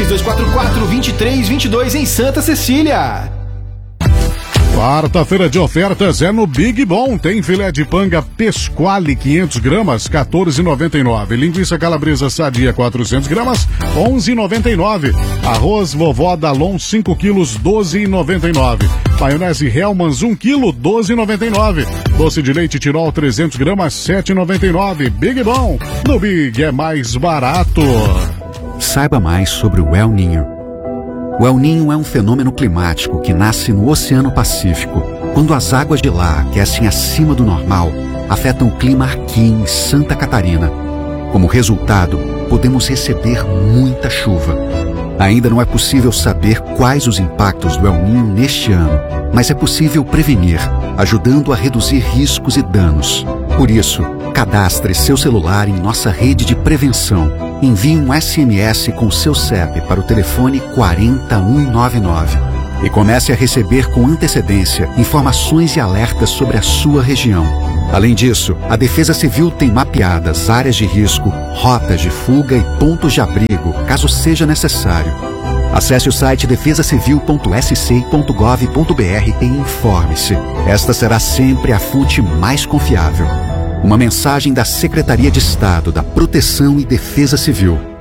3244-2322 em Santa Cecília. Quarta-feira de ofertas é no Big Bom. Tem filé de panga Pesquale 500 gramas, R$14,99. Linguiça calabresa sadia 400 gramas, R$11,99. Arroz vovó Dalon 5 quilos, R$12,99. Maionese Hellmann's 1 quilo, R$12,99. Doce de leite Tirol 300 gramas, R$7,99. Big Bom, no Big é mais barato. Saiba mais sobre o El Niño. O El Niño é um fenômeno climático que nasce no Oceano Pacífico. Quando as águas de lá aquecem acima do normal, afetam o clima aqui em Santa Catarina. Como resultado, podemos receber muita chuva. Ainda não é possível saber quais os impactos do El Niño neste ano, mas é possível prevenir, ajudando a reduzir riscos e danos. Por isso, cadastre seu celular em nossa rede de prevenção. Envie um SMS com seu CEP para o telefone 40199 e comece a receber com antecedência informações e alertas sobre a sua região. Além disso, a Defesa Civil tem mapeadas áreas de risco, rotas de fuga e pontos de abrigo, caso seja necessário. Acesse o site defesacivil.sc.gov.br e informe-se. Esta será sempre a fonte mais confiável. Uma mensagem da Secretaria de Estado da Proteção e Defesa Civil.